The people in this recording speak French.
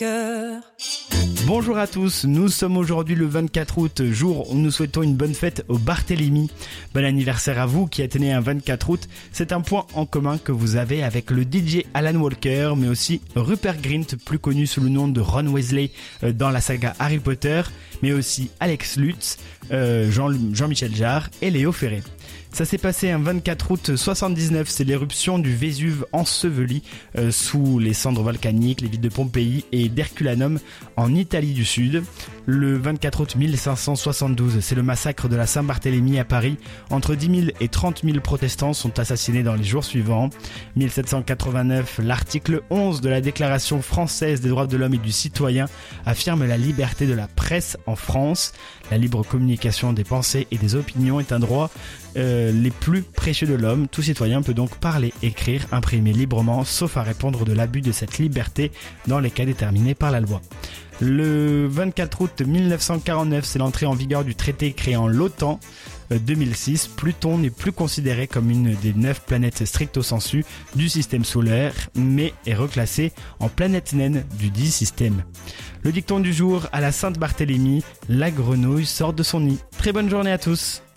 cœur. Bonjour à tous, nous sommes aujourd'hui le 24 août, jour où nous souhaitons une bonne fête au Barthélemy. Bon anniversaire à vous qui êtes né un 24 août, c'est un point en commun que vous avez avec le DJ Alan Walker, mais aussi Rupert Grint, plus connu sous le nom de Ron Weasley dans la saga Harry Potter, mais aussi Alex Lutz, Jean-Michel Jarre et Léo Ferré. Ça s'est passé un 24 août 79, c'est l'éruption du Vésuve enseveli sous les cendres volcaniques, les villes de Pompéi et d'Herculanum en Italie du Sud. Le 24 août 1572, c'est le massacre de la Saint-Barthélemy à Paris. Entre 10 000 et 30 000 protestants sont assassinés dans les jours suivants. 1789, l'article 11 de la Déclaration française des droits de l'homme et du citoyen affirme la liberté de la presse en France. La libre communication des pensées et des opinions est un droit les plus précieux de l'homme. Tout citoyen peut donc parler, écrire, imprimer librement, sauf à répondre de l'abus de cette liberté dans les cas déterminés par la loi. Le 24 août 1949, c'est l'entrée en vigueur du traité créant l'OTAN. 2006, Pluton n'est plus considéré comme une des 9 planètes stricto sensu du système solaire, mais est reclassé en planète naine du dit système. Le dicton du jour, à la Sainte-Barthélemy, la grenouille sort de son nid. Très bonne journée à tous.